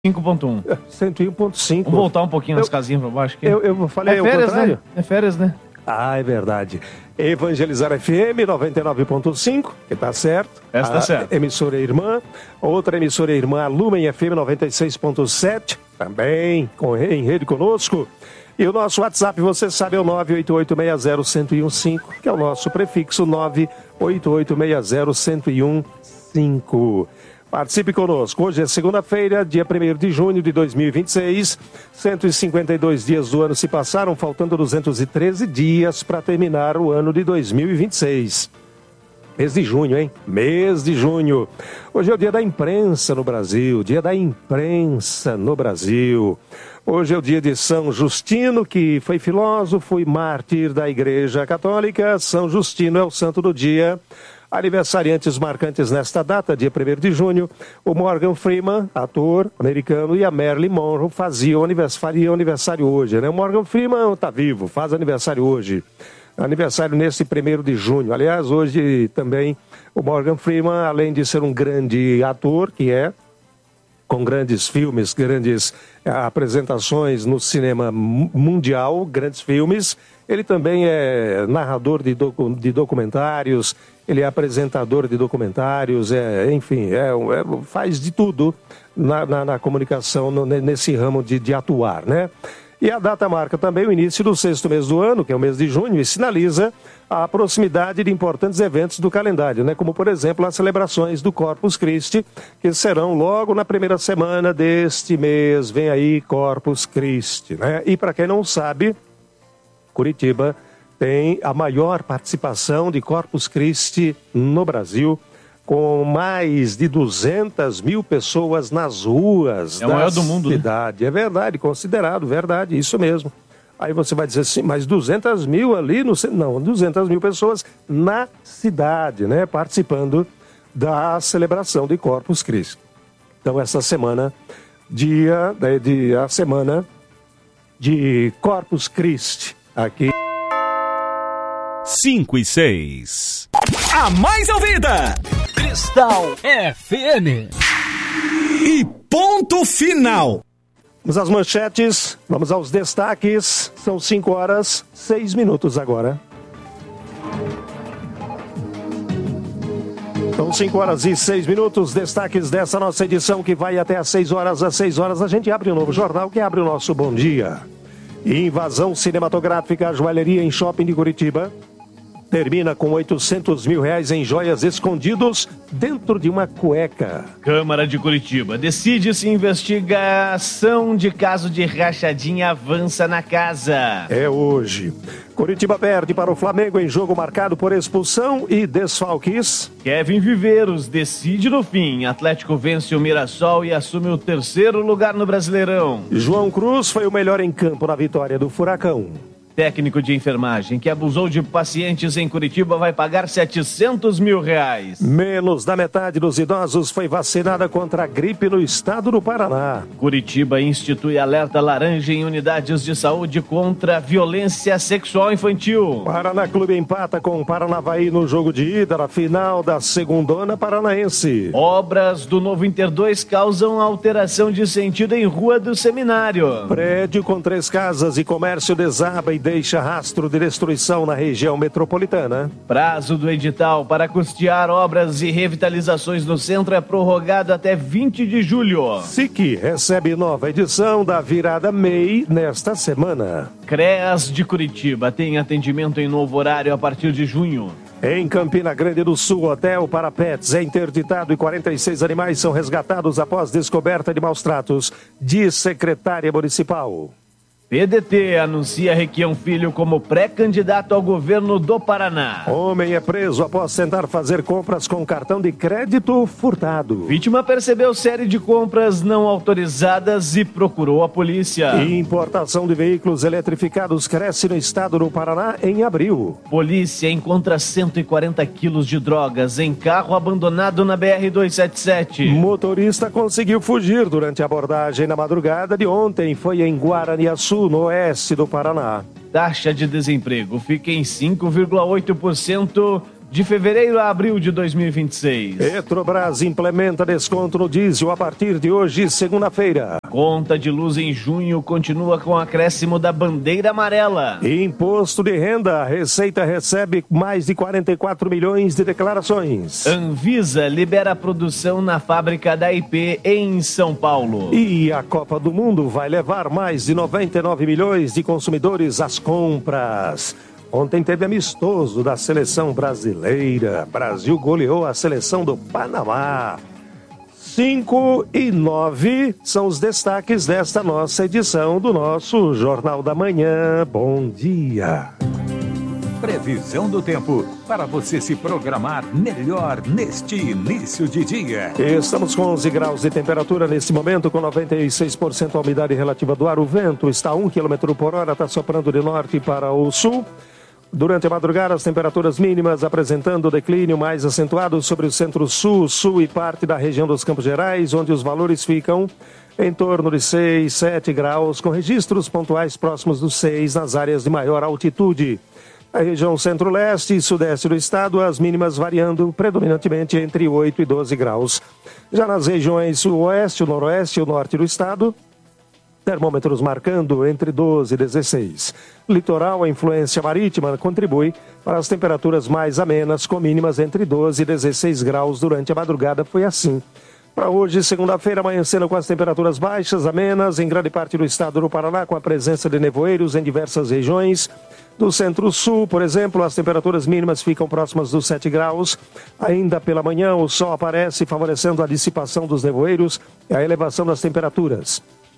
5.1. 101.5. Vamos voltar um pouquinho nas casinhas pra baixo aqui. Eu falei é férias, o contrário? né? É férias, né? Ah, é verdade. Evangelizar FM 99.5, que tá certo. Essa tá certo. Emissora irmã. Outra emissora irmã, a Lumen FM 96.7, também em rede conosco. E o nosso WhatsApp, você sabe, é o 988601015, que é o nosso prefixo 988601015. Participe conosco. Hoje é segunda-feira, dia 1º de junho de 2026. 152 dias do ano se passaram, faltando 213 dias para terminar o ano de 2026. Mês de junho, hein? Mês de junho. Hoje é o dia da imprensa no Brasil, dia da imprensa no Brasil. Hoje é o dia de São Justino, que foi filósofo e mártir da Igreja Católica. São Justino é o santo do dia. Aniversariantes marcantes nesta data, dia 1º de junho, o Morgan Freeman, ator americano, e a Marilyn Monroe fariam aniversário hoje, né? O Morgan Freeman está vivo, faz aniversário hoje. Aniversário nesse 1º de junho. Aliás, hoje também o Morgan Freeman, além de ser um grande ator, que é, com grandes filmes, grandes apresentações no cinema mundial, grandes filmes, ele também é narrador de documentários, ele é apresentador de documentários, enfim, faz de tudo na comunicação, nesse ramo de atuar, né? E a data marca também o início do 6º mês do ano, que é o mês de junho, e sinaliza a proximidade de importantes eventos do calendário, né? Como, por exemplo, as celebrações do Corpus Christi, que serão logo na primeira semana deste mês. Vem aí Corpus Christi, né? E para quem não sabe, Curitiba tem a maior participação de Corpus Christi no Brasil, com mais de 200 mil pessoas nas ruas da maior do mundo, cidade. Né? É verdade, considerado, verdade, isso mesmo. Aí você vai dizer assim, mas 200 mil ali no... Não, 200 mil pessoas na cidade, né? Participando da celebração de Corpus Christi. Então, essa semana, a semana de Corpus Christi, aqui. 5 e 6. A mais ouvida! Cristal FM. E ponto final. Vamos às manchetes, vamos aos destaques. São 5h06 agora. São 5h06, destaques dessa nossa edição que vai até às 6 horas. Às 6 horas a gente abre um novo jornal que abre o nosso Bom Dia. Invasão cinematográfica à joalheria em shopping de Curitiba. Termina com R$800 mil em joias escondidos dentro de uma cueca. Câmara de Curitiba decide se investigação de caso de rachadinha avança na casa. É hoje. Curitiba perde para o Flamengo em jogo marcado por expulsão e desfalques. Kevin Viveiros decide no fim. Atlético vence o Mirassol e assume o 3º lugar no Brasileirão. João Cruz foi o melhor em campo na vitória do Furacão. Técnico de enfermagem que abusou de pacientes em Curitiba vai pagar R$700 mil. Menos da metade dos idosos foi vacinada contra a gripe no estado do Paraná. Curitiba institui alerta laranja em unidades de saúde contra a violência sexual infantil. Paraná Clube empata com o Paranavaí no jogo de ida na final da segundona paranaense. Obras do novo Inter 2 causam alteração de sentido em Rua do Seminário. Prédio com 3 casas e comércio desaba e deixa rastro de destruição na região metropolitana. Prazo do edital para custear obras e revitalizações no centro é prorrogado até 20 de julho. SIC recebe nova edição da Virada MEI nesta semana. CREAS de Curitiba tem atendimento em novo horário a partir de junho. Em Campina Grande do Sul, hotel para pets é interditado e 46 animais são resgatados após descoberta de maus tratos, diz secretária municipal. PDT anuncia Requião Filho como pré-candidato ao governo do Paraná. Homem é preso após tentar fazer compras com cartão de crédito furtado. Vítima percebeu série de compras não autorizadas e procurou a polícia. Importação de veículos eletrificados cresce no estado do Paraná em abril. Polícia encontra 140 quilos de drogas em carro abandonado na BR-277. Motorista conseguiu fugir durante a abordagem na madrugada de ontem. Foi em Guaraniaçu, no oeste do Paraná. Taxa de desemprego fica em 5,8% de fevereiro a abril de 2026. Petrobras implementa desconto no diesel a partir de hoje, segunda-feira. Conta de luz em junho continua com acréscimo da bandeira amarela. Imposto de renda, a Receita recebe mais de 44 milhões de declarações. Anvisa libera a produção na fábrica da IP em São Paulo. E a Copa do Mundo vai levar mais de 99 milhões de consumidores às compras. Ontem teve amistoso da seleção brasileira. Brasil goleou a seleção do Panamá. 5 e 9 são os destaques desta nossa edição do nosso Jornal da Manhã. Bom dia. Previsão do tempo para você se programar melhor neste início de dia. Estamos com 11 graus de temperatura nesse momento, com 96% a umidade relativa do ar. O vento está a 1 km por hora, está soprando de norte para o sul. Durante a madrugada, as temperaturas mínimas apresentando declínio mais acentuado sobre o centro-sul, sul e parte da região dos Campos Gerais, onde os valores ficam em torno de 6, 7 graus, com registros pontuais próximos dos 6 nas áreas de maior altitude. Na região centro-leste e sudeste do estado, as mínimas variando predominantemente entre 8 e 12 graus. Já nas regiões sul-oeste, o noroeste e o norte do estado, termômetros marcando entre 12 e 16. Litoral, a influência marítima contribui para as temperaturas mais amenas, com mínimas entre 12 e 16 graus durante a madrugada. Foi assim. Para hoje, segunda-feira, amanhecendo com as temperaturas baixas, amenas, em grande parte do estado do Paraná, com a presença de nevoeiros em diversas regiões. Do centro-sul, por exemplo, as temperaturas mínimas ficam próximas dos 7 graus. Ainda pela manhã, o sol aparece, favorecendo a dissipação dos nevoeiros e a elevação das temperaturas.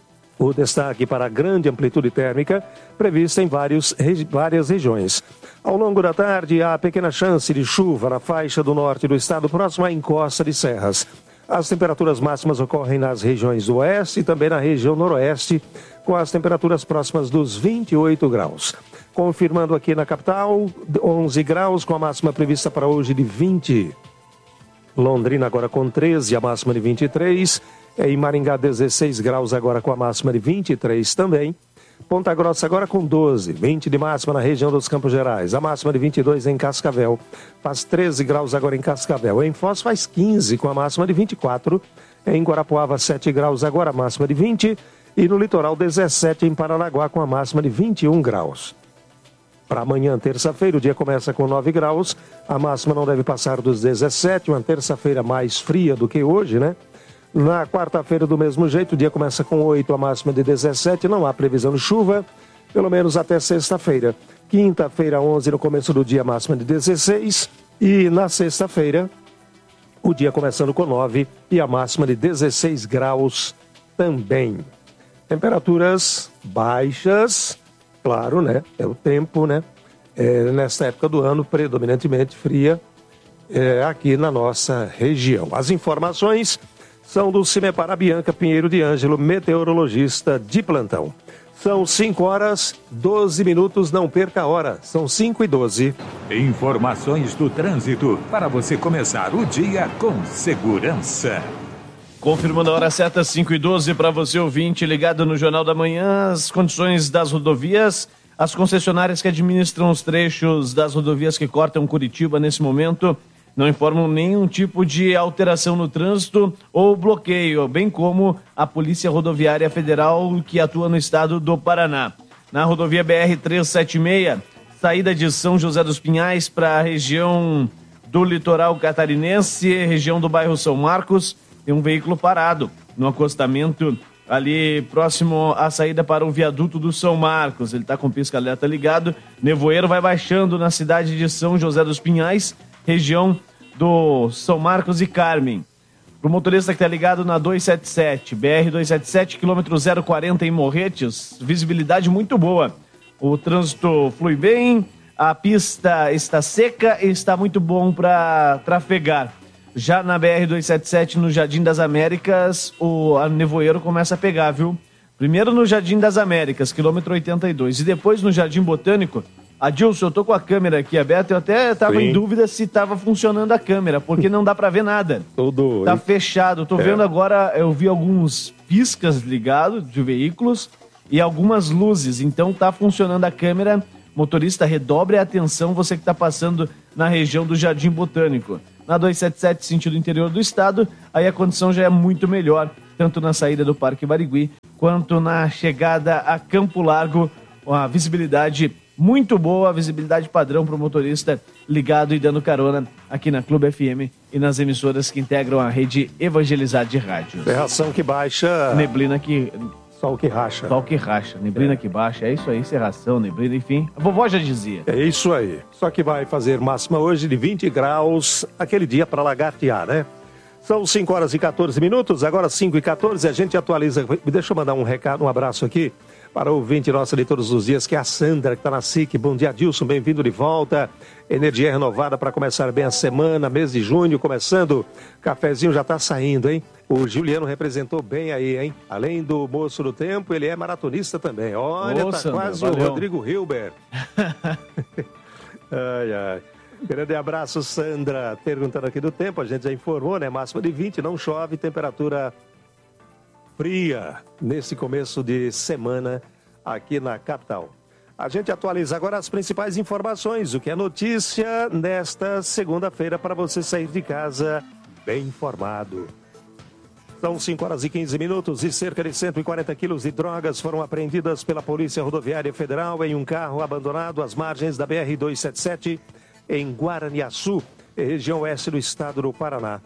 O destaque para a grande amplitude térmica prevista em várias regiões. Ao longo da tarde, há pequena chance de chuva na faixa do norte do estado, próximo à encosta de serras. As temperaturas máximas ocorrem nas regiões do oeste e também na região noroeste, com as temperaturas próximas dos 28 graus. Confirmando aqui na capital, 11 graus, com a máxima prevista para hoje de 20. Londrina agora com 13, a máxima de 23. Em Maringá, 16 graus agora com a máxima de 23 também. Ponta Grossa agora com 12, 20 de máxima na região dos Campos Gerais. A máxima de 22 em Cascavel. Faz 13 graus agora em Cascavel. Em Foz faz 15 com a máxima de 24. Em Guarapuava, 7 graus agora, a máxima de 20. E no litoral, 17 em Paranaguá com a máxima de 21 graus. Para amanhã, terça-feira, o dia começa com 9 graus. A máxima não deve passar dos 17. Uma terça-feira mais fria do que hoje, né? Na quarta-feira, do mesmo jeito, o dia começa com 8, a máxima de 17. Não há previsão de chuva, pelo menos até sexta-feira. Quinta-feira, 11, no começo do dia, máxima de 16. E na sexta-feira, o dia começando com 9 e a máxima de 16 graus também. Temperaturas baixas, claro, né? É o tempo, né? Nesta época do ano, predominantemente fria, aqui na nossa região. As informações são do Cimepar Bianca Pinheiro de Ângelo, meteorologista de plantão. São 5 horas, 12 minutos, não perca a hora. São 5 e 12. Informações do trânsito para você começar o dia com segurança. Confirmando a hora certa, 5 e 12, para você ouvinte ligado no Jornal da Manhã, as condições das rodovias, as concessionárias que administram os trechos das rodovias que cortam Curitiba nesse momento não informam nenhum tipo de alteração no trânsito ou bloqueio, bem como a Polícia Rodoviária Federal que atua no estado do Paraná. Na rodovia BR-376, saída de São José dos Pinhais para a região do litoral catarinense, região do bairro São Marcos, tem um veículo parado no acostamento ali próximo à saída para o viaduto do São Marcos. Ele está com pisca-alerta ligado. Nevoeiro vai baixando na cidade de São José dos Pinhais, região do São Marcos e Carmen. Para o motorista que está ligado na 277, BR-277, quilômetro 040 em Morretes, visibilidade muito boa. O trânsito flui bem, a pista está seca e está muito bom para trafegar. Já na BR-277, no Jardim das Américas, a nevoeiro começa a pegar, viu? Primeiro no Jardim das Américas, quilômetro 82, e depois no Jardim Botânico. Adilson, eu tô com a câmera aqui aberta, eu até estava em dúvida se estava funcionando a câmera, porque não dá para ver nada. Tá fechado, tô vendo agora, eu vi alguns piscas ligados de veículos e algumas luzes, então tá funcionando a câmera, Motorista, redobre a atenção, você que está passando na região do Jardim Botânico. Na 277, sentido interior do estado, aí a condição já é muito melhor, tanto na saída do Parque Barigui, quanto na chegada a Campo Largo, a visibilidade muito boa, a visibilidade padrão para o motorista ligado e dando carona aqui na Clube FM e nas emissoras que integram a rede Evangelizar de rádios. Serração que baixa... Neblina que... Sol que racha. Sol que racha, neblina que baixa, é isso aí, serração, neblina, enfim. A vovó já dizia. É isso aí. Só que vai fazer máxima hoje de 20 graus, aquele dia para lagartear, né? São 5 horas e 14 minutos, agora 5 e 14, a gente atualiza. Deixa eu mandar um recado, um abraço aqui para o ouvinte nossa de todos os dias, que é a Sandra, que está na SIC. Bom dia, Dilson, bem-vindo de volta. Energia renovada para começar bem a semana, mês de junho começando. Cafezinho já está saindo, hein? O Juliano representou bem aí, hein? Além do moço do tempo, ele é maratonista também. Olha, tá Sandra, quase valeu. O Rodrigo Hilbert. Ai, ai. Grande abraço, Sandra. Perguntando aqui do tempo, a gente já informou, né? Máxima de 20, não chove, temperatura fria nesse começo de semana aqui na capital. A gente atualiza agora as principais informações, o que é notícia nesta segunda-feira para você sair de casa bem informado. São 5 horas e 15 minutos e cerca de 140 quilos de drogas foram apreendidas pela Polícia Rodoviária Federal em um carro abandonado às margens da BR-277 em Guaraniaçu, região oeste do estado do Paraná.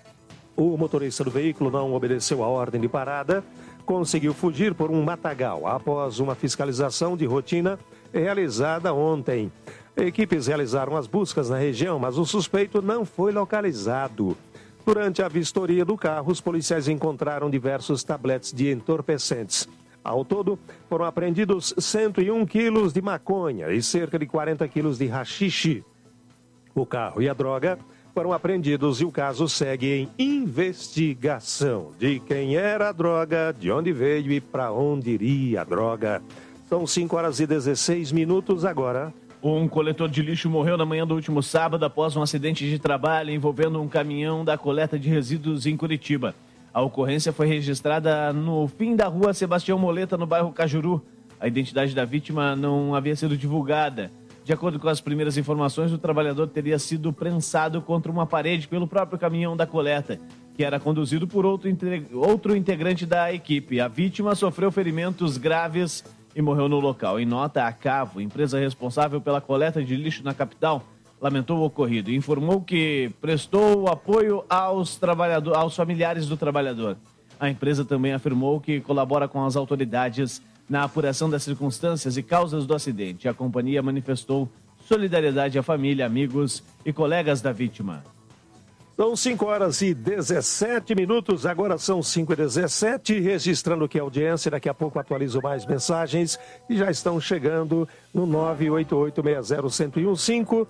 O motorista do veículo não obedeceu a ordem de parada, conseguiu fugir por um matagal após uma fiscalização de rotina realizada ontem. Equipes realizaram as buscas na região, mas o suspeito não foi localizado. Durante a vistoria do carro, os policiais encontraram diversos tabletes de entorpecentes. Ao todo, foram apreendidos 101 quilos de maconha e cerca de 40 quilos de haxixe. O carro e a droga foram apreendidos e o caso segue em investigação de quem era a droga, de onde veio e para onde iria a droga. São 5 horas e 16 minutos agora. Um coletor de lixo morreu na manhã do último sábado após um acidente de trabalho envolvendo um caminhão da coleta de resíduos em Curitiba. A ocorrência foi registrada no fim da rua Sebastião Moleta, no bairro Cajuru. A identidade da vítima não havia sido divulgada. De acordo com as primeiras informações, o trabalhador teria sido prensado contra uma parede pelo próprio caminhão da coleta, que era conduzido por outro integrante da equipe. A vítima sofreu ferimentos graves e morreu no local. Em nota, a Cavo, empresa responsável pela coleta de lixo na capital, lamentou o ocorrido e informou que prestou apoio aos familiares do trabalhador. A empresa também afirmou que colabora com as autoridades na apuração das circunstâncias e causas do acidente. A companhia manifestou solidariedade à família, amigos e colegas da vítima. São 5 horas e 17 minutos, agora são 5 e 17, registrando aqui a audiência, daqui a pouco atualizo mais mensagens e já estão chegando no 988601015,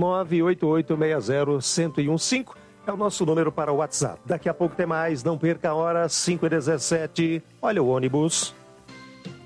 988601015, é o nosso número para o WhatsApp. Daqui a pouco tem mais, não perca a hora, 5 e 17, olha o ônibus.